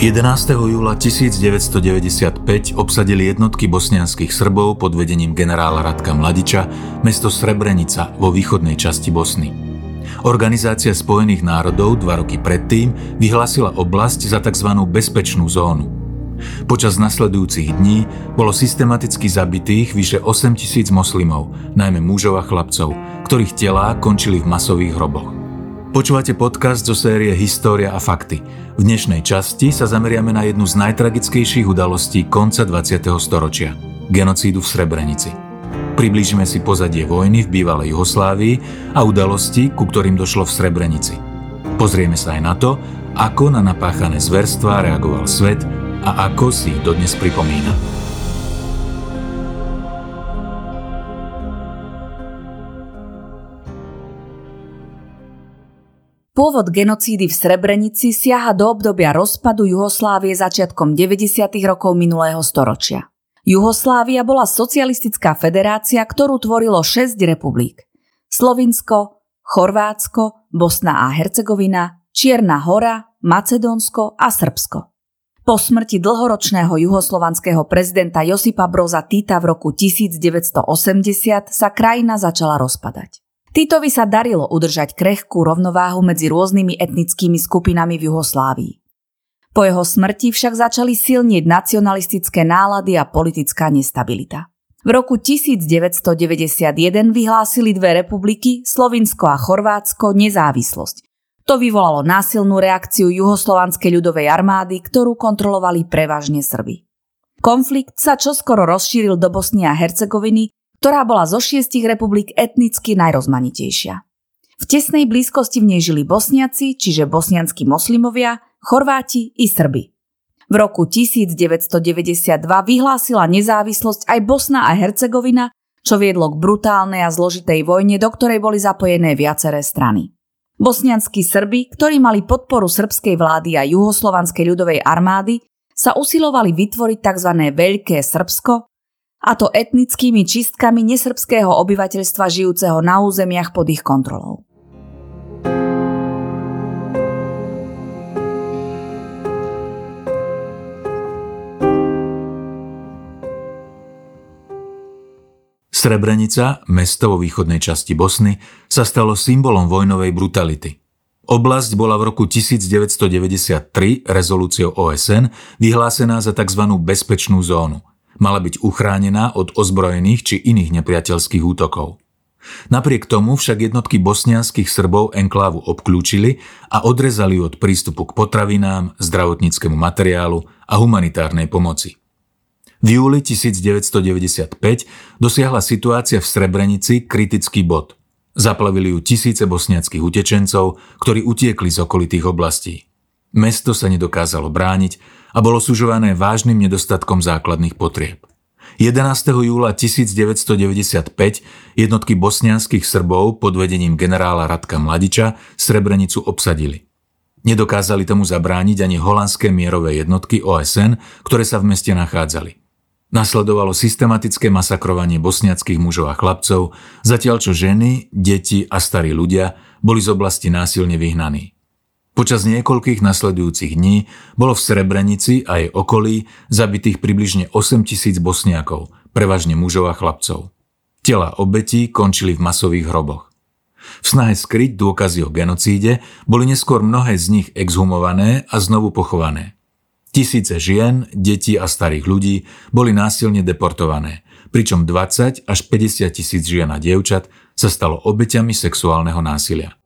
11. júla 1995 obsadili jednotky bosnianskych Srbov pod vedením generála Ratka Mladiča mesto Srebrenica vo východnej časti Bosny. Organizácia Spojených národov 2 roky predtým vyhlásila oblasť za tzv. Bezpečnú zónu. Počas nasledujúcich dní bolo systematicky zabitých vyše 8 000 moslimov, najmä mužov a chlapcov, ktorých telá končili v masových hroboch. Počúvate podcast zo série História a fakty. V dnešnej časti sa zameriame na jednu z najtragickejších udalostí konca 20. storočia – genocídu v Srebrenici. Priblížime si pozadie vojny v bývalej Juhoslávii a udalosti, ku ktorým došlo v Srebrenici. Pozrieme sa aj na to, ako na napáchané zverstvá reagoval svet a ako si ich dodnes pripomína. Pôvod genocídy v Srebrenici siaha do obdobia rozpadu Juhoslávie začiatkom 90. rokov minulého storočia. Juhoslávia bola socialistická federácia, ktorú tvorilo 6 republik. Slovinsko, Chorvátsko, Bosna a Hercegovina, Čierna Hora, Macedónsko a Srbsko. Po smrti dlhoročného juhoslovanského prezidenta Josipa Broza Tita v roku 1980 sa krajina začala rozpadať. Titovi sa darilo udržať krehkú rovnováhu medzi rôznymi etnickými skupinami v Juhoslávii. Po jeho smrti však začali silnieť nacionalistické nálady a politická nestabilita. V roku 1991 vyhlásili 2 republiky, Slovinsko a Chorvátsko, nezávislosť. To vyvolalo násilnú reakciu Juhoslovanskej ľudovej armády, ktorú kontrolovali prevažne Srbi. Konflikt sa čoskoro rozšíril do Bosny a Hercegoviny, ktorá bola zo 6 republik etnicky najrozmanitejšia. V tesnej blízkosti v nej žili Bosniaci, čiže bosnianskí moslimovia, Chorváti i Srbi. V roku 1992 vyhlásila nezávislosť aj Bosna a Hercegovina, čo viedlo k brutálnej a zložitej vojne, do ktorej boli zapojené viaceré strany. Bosnianskí Srbi, ktorí mali podporu srbskej vlády a juhoslovanskej ľudovej armády, sa usilovali vytvoriť tzv. Veľké Srbsko, a to etnickými čistkami nesrbského obyvateľstva žijúceho na územiach pod ich kontrolou. Srebrenica, mesto vo východnej časti Bosny, sa stalo symbolom vojnovej brutality. Oblasť bola v roku 1993 rezolúciou OSN vyhlásená za tzv. Bezpečnú zónu. Mala byť uchránená od ozbrojených či iných nepriateľských útokov. Napriek tomu však jednotky bosnianskych Srbov enklávu obklúčili a odrezali ju od prístupu k potravinám, zdravotníckemu materiálu a humanitárnej pomoci. V júli 1995 dosiahla situácia v Srebrenici kritický bod. Zaplavili ju tisíce bosniackych utečencov, ktorí utiekli z okolitých oblastí. Mesto sa nedokázalo brániť a bolo sužované vážnym nedostatkom základných potrieb. 11. júla 1995 jednotky bosnianskych Srbov pod vedením generála Ratka Mladiča Srebrenicu obsadili. Nedokázali tomu zabrániť ani holandské mierové jednotky OSN, ktoré sa v meste nachádzali. Nasledovalo systematické masakrovanie bosniackych mužov a chlapcov, zatiaľ čo ženy, deti a starí ľudia boli z oblasti násilne vyhnaní. Počas niekoľkých nasledujúcich dní bolo v Srebrenici a jej okolí zabitých približne 8 000 Bosniakov, prevažne mužov a chlapcov. Telá obetí končili v masových hroboch. V snahe skryť dôkazy o genocíde boli neskôr mnohé z nich exhumované a znovu pochované. Tisíce žien, detí a starých ľudí boli násilne deportované, pričom 20 až 50 000 žien a dievčat sa stalo obeťami sexuálneho násilia.